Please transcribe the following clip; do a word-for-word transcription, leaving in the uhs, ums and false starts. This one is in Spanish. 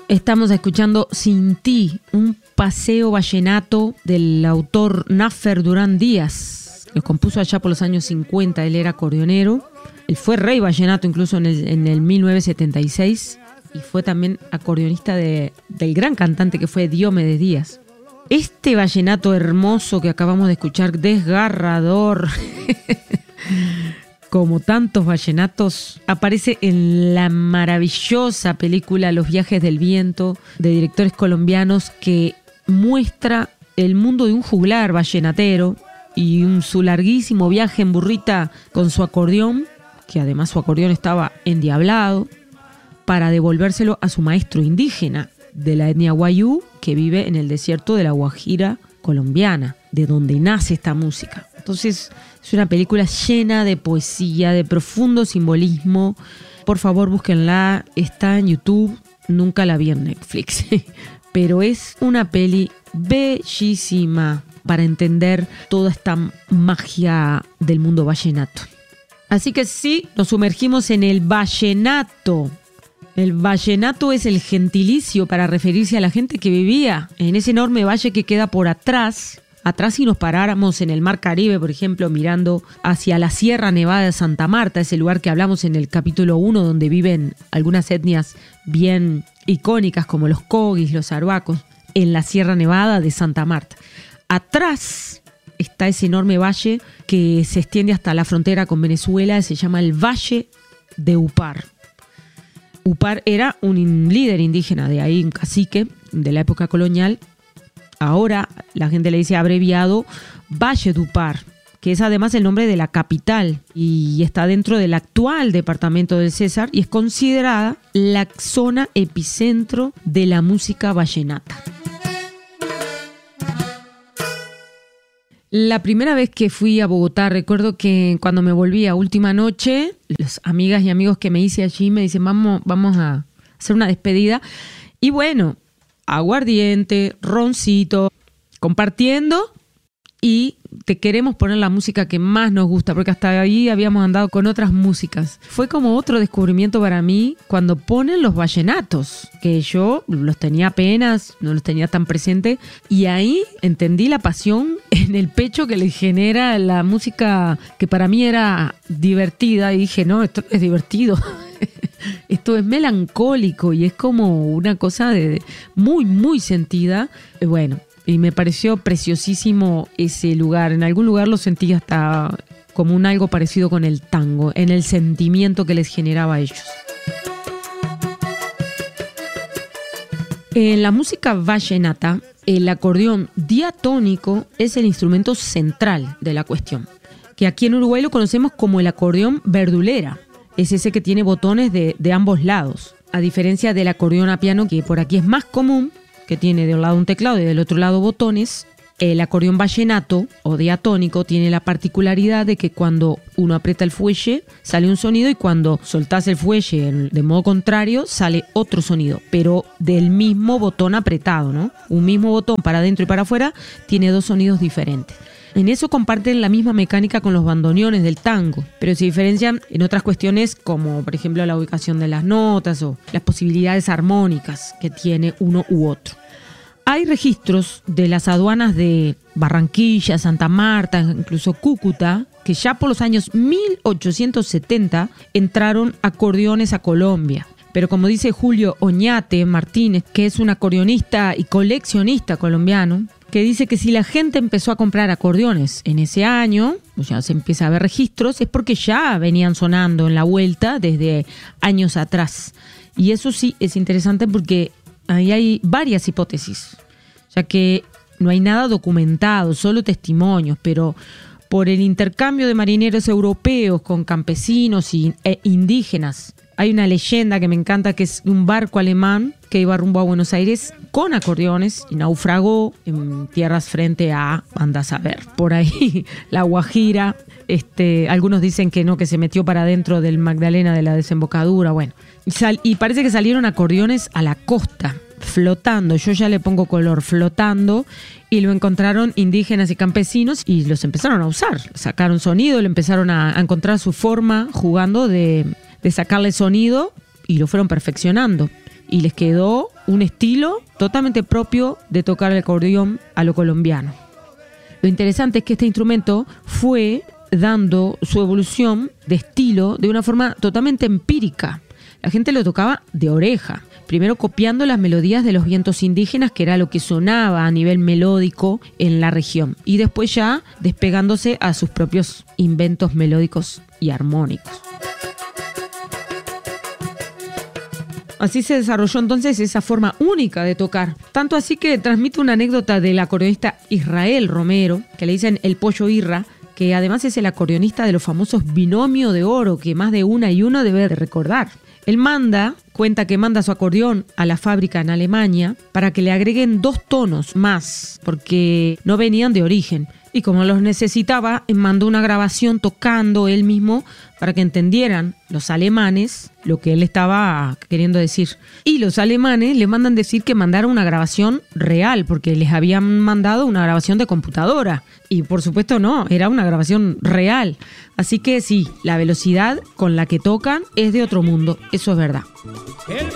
Estamos escuchando Sin Ti, un paseo vallenato del autor Náfer Durán Díaz. Lo compuso allá por los años cincuenta, él era acordeonero. Él fue rey vallenato incluso en el, en el mil novecientos setenta y seis y fue también acordeonista de, del gran cantante que fue Diomedes Díaz. Este vallenato hermoso que acabamos de escuchar, desgarrador, como tantos vallenatos, aparece en la maravillosa película Los viajes del viento, de directores colombianos, que muestra el mundo de un juglar vallenatero y un, su larguísimo viaje en burrita con su acordeón, que además su acordeón estaba endiablado, para devolvérselo a su maestro indígena de la etnia Wayuu, que vive en el desierto de la Guajira colombiana, de donde nace esta música. Entonces, es una película llena de poesía, de profundo simbolismo. Por favor, búsquenla, está en YouTube, nunca la vi en Netflix, pero es una peli bellísima para entender toda esta magia del mundo vallenato. Así que sí, nos sumergimos en el vallenato. El vallenato es el gentilicio para referirse a la gente que vivía en ese enorme valle que queda por atrás. Atrás, si nos paráramos en el Mar Caribe, por ejemplo, mirando hacia la Sierra Nevada de Santa Marta, ese lugar que hablamos en el capítulo uno, donde viven algunas etnias bien icónicas como los Cogis, los Arhuacos, en la Sierra Nevada de Santa Marta. Atrás está ese enorme valle que se extiende hasta la frontera con Venezuela, se llama el Valle de Upar. Upar era un líder indígena, de ahí un cacique de la época colonial. Ahora la gente le dice abreviado Valle de Upar, que es además el nombre de la capital y está dentro del actual departamento del Cesar y es considerada la zona epicentro de la música vallenata. La primera vez que fui a Bogotá, recuerdo que cuando me volví a última noche, las amigas y amigos que me hice allí me dicen, vamos, vamos a hacer una despedida. Y bueno, aguardiente, roncito, compartiendo y te queremos poner la música que más nos gusta, porque hasta ahí habíamos andado con otras músicas. Fue como otro descubrimiento para mí cuando ponen los vallenatos, que yo los tenía apenas, no los tenía tan presente, y ahí entendí la pasión en el pecho que le genera la música que para mí era divertida, y dije, no, esto es divertido. Esto es melancólico y es como una cosa de muy, muy sentida. Bueno, y me pareció preciosísimo ese lugar. En algún lugar lo sentí hasta como un algo parecido con el tango, en el sentimiento que les generaba a ellos. En la música vallenata, el acordeón diatónico es el instrumento central de la cuestión, que aquí en Uruguay lo conocemos como el acordeón verdulera. Es ese que tiene botones de, de ambos lados, a diferencia del acordeón a piano, que por aquí es más común, que tiene de un lado un teclado y del otro lado botones. El acordeón vallenato o diatónico tiene la particularidad de que cuando uno aprieta el fuelle sale un sonido y cuando soltás el fuelle de modo contrario sale otro sonido, pero del mismo botón apretado, ¿no? Un mismo botón para adentro y para afuera tiene dos sonidos diferentes. En eso comparten la misma mecánica con los bandoneones del tango, pero se diferencian en otras cuestiones como, por ejemplo, la ubicación de las notas o las posibilidades armónicas que tiene uno u otro. Hay registros de las aduanas de Barranquilla, Santa Marta, incluso Cúcuta, que ya por los años mil ochocientos setenta entraron acordeones a Colombia. Pero como dice Julio Oñate Martínez, que es un acordeonista y coleccionista colombiano, que dice que si la gente empezó a comprar acordeones en ese año, o ya se empieza a ver registros, es porque ya venían sonando en la vuelta desde años atrás. Y eso sí es interesante porque ahí hay varias hipótesis, ya que no hay nada documentado, solo testimonios, pero por el intercambio de marineros europeos con campesinos y, e indígenas, hay una leyenda que me encanta, que es un barco alemán que iba rumbo a Buenos Aires con acordeones y naufragó en tierras frente a, anda a saber, por ahí, la Guajira. Este, algunos dicen que no, que se metió para adentro del Magdalena de la desembocadura, bueno. Y, sal, y parece que salieron acordeones a la costa, flotando, yo ya le pongo color, flotando, y lo encontraron indígenas y campesinos y los empezaron a usar. Sacaron sonido, le empezaron a, a encontrar su forma jugando de... de sacarle sonido y lo fueron perfeccionando. y les quedó un estilo totalmente propio de tocar el acordeón a lo colombiano. Lo interesante es que este instrumento fue dando su evolución de estilo de una forma totalmente empírica. La gente lo tocaba de oreja, primero copiando las melodías de los vientos indígenas, que era lo que sonaba a nivel melódico en la región, y después ya despegándose a sus propios inventos melódicos y armónicos. Así se desarrolló entonces esa forma única de tocar. Tanto así que transmite una anécdota del acordeonista Israel Romero, que le dicen el Pollo Irra, que además es el acordeonista de los famosos Binomio de Oro, que más de una y uno debe de recordar. Él manda, cuenta que manda su acordeón a la fábrica en Alemania para que le agreguen dos tonos más, porque no venían de origen. Y como los necesitaba, mandó una grabación tocando él mismo para que entendieran los alemanes lo que él estaba queriendo decir. Y los alemanes le mandan decir que mandaron una grabación real, porque les habían mandado una grabación de computadora. Y por supuesto no, era una grabación real. Así que sí, la velocidad con la que tocan es de otro mundo, eso es verdad.